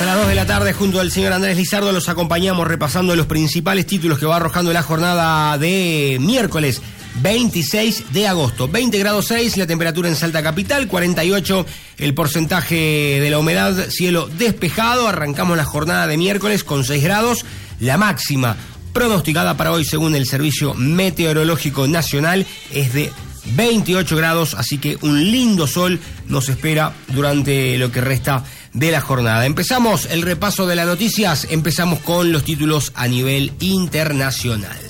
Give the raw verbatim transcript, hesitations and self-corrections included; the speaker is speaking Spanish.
Hasta las dos de la tarde, junto al señor Andrés Lizardo, los acompañamos repasando los principales títulos que va arrojando la jornada de miércoles veintiséis de agosto. veinte grados seis la temperatura en Salta Capital, cuarenta y ocho el porcentaje de la humedad, cielo despejado. Arrancamos la jornada de miércoles con seis grados, la máxima pronosticada para hoy según el Servicio Meteorológico Nacional es de veintiocho grados, así que un lindo sol nos espera durante lo que resta de la jornada. Empezamos el repaso de las noticias, empezamos con los títulos a nivel internacional.